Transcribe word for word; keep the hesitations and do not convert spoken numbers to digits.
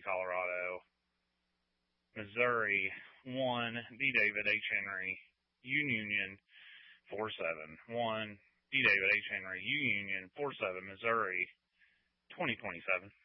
Colorado. Missouri, one, D. David H. Henry, U Union, four seven. one, D. David H. Henry, U Union, four seven, Missouri, twenty twenty-seven.